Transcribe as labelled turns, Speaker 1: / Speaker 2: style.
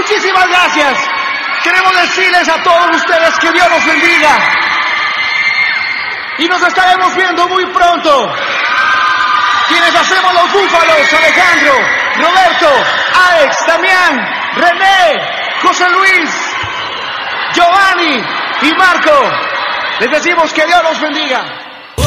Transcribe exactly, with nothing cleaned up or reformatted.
Speaker 1: muchísimas gracias. Queremos decirles a todos ustedes que Dios los bendiga. Y nos estaremos viendo muy pronto. Quienes hacemos los búfalos: Alejandro, Roberto, Alex, Damián, René, José Luis, Giovanni y Marco. Les decimos que Dios los bendiga.